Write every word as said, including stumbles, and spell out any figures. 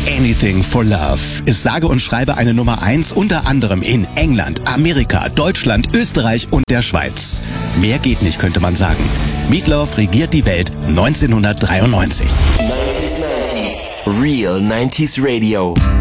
Anything for Love ist sage und schreibe eine Nummer eins, unter anderem in England, Amerika, Deutschland, Österreich und der Schweiz. Mehr geht nicht, könnte man sagen. Meat Loaf regiert die Welt neunzehnhundertdreiundneunzig. Real nineties Radio.